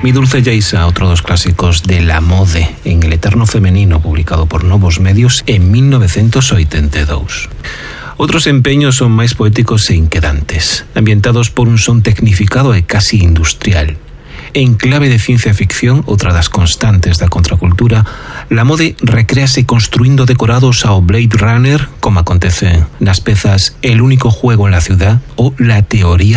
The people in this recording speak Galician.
Mi dulce Geisa, otro dos clásicos de la mode en El eterno femenino, publicado por Novos Medios en 1982. Outros empeños son máis poéticos e inquedantes, ambientados por un son tecnificado e casi industrial. En clave de ciencia ficción, outra das constantes da contracultura, la mode recréase construindo decorados ao Blade Runner, como acontece nas pezas El único juego en la ciudad ou La teoría